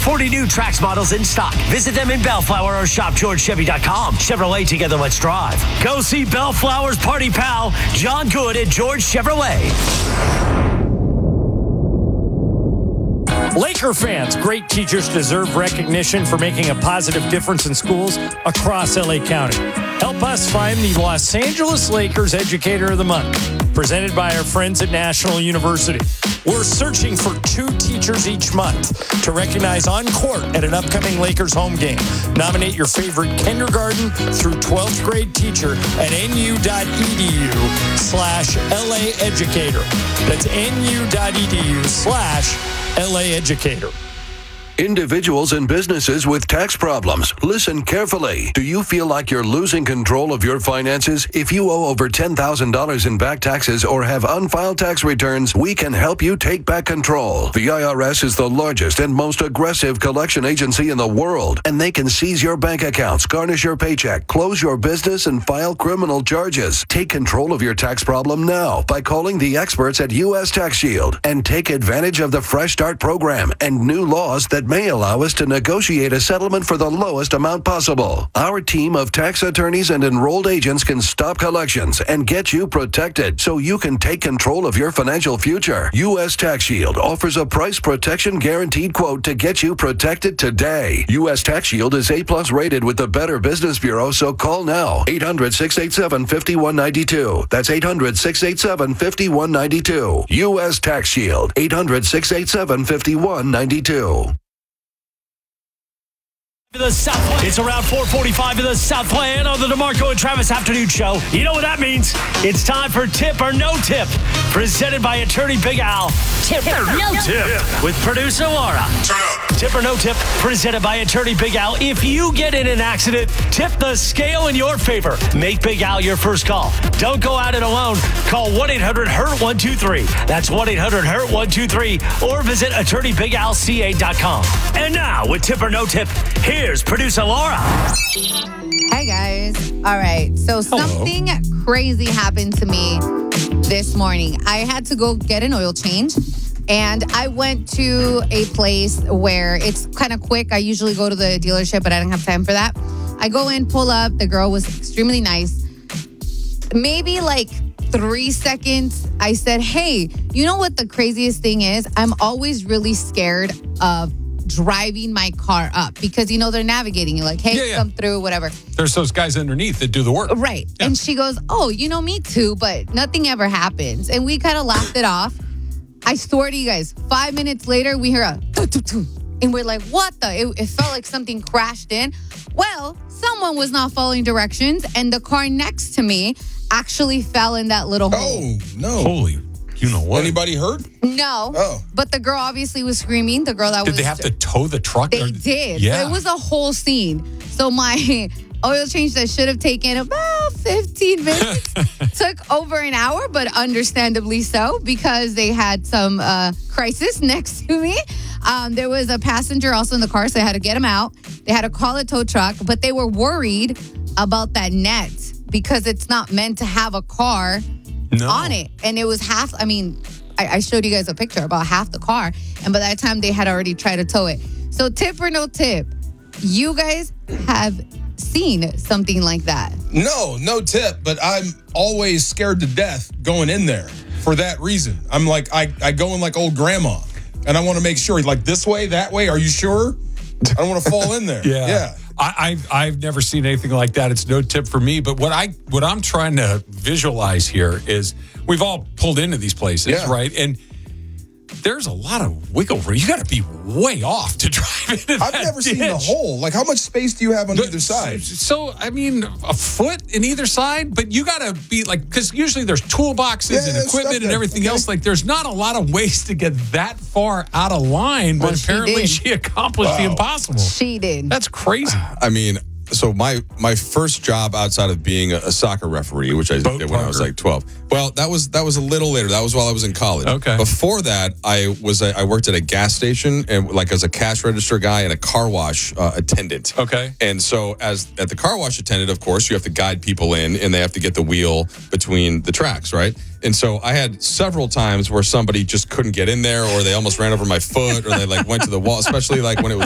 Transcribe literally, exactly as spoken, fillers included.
forty new Trax models in stock. Visit them in Bellflower or shop george chevy dot com. Chevrolet, together let's drive. Go see Bellflower's party pal, John Good at George Chevrolet. Laker fans, great teachers deserve recognition for making a positive difference in schools across L A County. Help us find the Los Angeles Lakers Educator of the Month, presented by our friends at National University. We're searching for two teachers each month to recognize on court at an upcoming Lakers home game. Nominate your favorite kindergarten through twelfth grade teacher at nu.edu slash LA Educator. That's nu.edu slash LA Educator. Individuals and businesses with tax problems, listen carefully. Do you feel like you're losing control of your finances? If you owe over ten thousand dollars in back taxes or have unfiled tax returns, we can help you take back control. The I R S is the largest and most aggressive collection agency in the world, and they can seize your bank accounts, garnish your paycheck, close your business, and file criminal charges. Take control of your tax problem now by calling the experts at U S Tax Shield and take advantage of the Fresh Start program and new laws that may allow us to negotiate a settlement for the lowest amount possible. Our team of tax attorneys and enrolled agents can stop collections and get you protected so you can take control of your financial future. U S Tax Shield offers a price protection guaranteed quote to get you protected today. U S Tax Shield is A plus rated with the Better Business Bureau, so call now. eight hundred, six eight seven, five one nine two. That's eight hundred, six eight seven, five one nine two. U S Tax Shield. eight hundred, six eight seven, five one nine two. The South, it's around four forty-five in the Southland on the DeMarco and Travis Afternoon Show. You know what that means? It's time for Tip or No Tip, presented by Attorney Big Al. Tip or No Tip with producer Laura. Tip or No Tip, presented by Attorney Big Al. If you get in an accident, tip the scale in your favor. Make Big Al your first call. Don't go at it alone. Call one eight hundred hurt one two three. That's one eight hundred hurt one two three. Or visit attorney big al c a dot com. And now, with Tip or No Tip, here's producer Laura. Hey, guys. All right. So something Hello. crazy happened to me this morning. I had to go get an oil change. And I went to a place where it's kind of quick. I usually go to the dealership, but I didn't have time for that. I go in, pull up. The girl was extremely nice. Maybe like three seconds, I said, hey, you know what the craziest thing is? I'm always really scared of driving my car up because, you know, they're navigating you like, hey, yeah, yeah. come through, whatever. There's those guys underneath that do the work. Right. Yeah. And she goes, oh, you know, me too, but nothing ever happens. And we kind of laughed it off. I swear to you guys, five minutes later, we hear a doo-doo-doo. And we're like, what the? It, it felt like something crashed in. Well, someone was not following directions, and the car next to me actually fell in that little hole. Oh, no. Holy, you know what? Anybody hurt? No. Oh. But the girl obviously was screaming. The girl that did was... Did they have to tow the truck? They or, did. Yeah. It was a whole scene. So my oil change that should have taken about fifteen minutes took over an hour, but understandably so because they had some uh, crisis next to me. Um, there was a passenger also in the car, so I had to get him out. They had to call a tow truck, but they were worried about that net because it's not meant to have a car no. on it. And it was half, I mean, I, I showed you guys a picture about half the car. And by that time, they had already tried to tow it. So tip or no tip, you guys have seen something like that? No, no tip, but I'm always scared to death going in there for that reason. I'm like, I, I go in like old grandma, and I want to make sure, like this way, that way, are you sure? I don't want to fall in there. Yeah. Yeah. I, I've, I've never seen anything like that. It's no tip for me. But what, I, what I'm trying to visualize here is we've all pulled into these places, yeah. right? And there's a lot of wiggle room. You got to be way off to drive into that I've never ditch. seen the hole. Like, how much space do you have on But, either side? So, I mean, a foot in either side, but you got to be like, because usually there's toolboxes Yeah, and yeah, equipment and there. everything Okay. else. Like, there's not a lot of ways to get that far out of line, but Well, she apparently did. she accomplished the Wow. impossible. She did. That's crazy. I mean, so my my first job outside of being a, a soccer referee, which I Boat did when I was bunker. like twelve. Well, that was that was a little later. That was while I was in college. Okay. Before that, I was a, I worked at a gas station and like as a cash register guy and a car wash uh, attendant. Okay. And so as at the car wash attendant, of course, you have to guide people in and they have to get the wheel between the tracks, right? And so I had several times where somebody just couldn't get in there or they almost ran over my foot or they like went to the wall, especially like when it was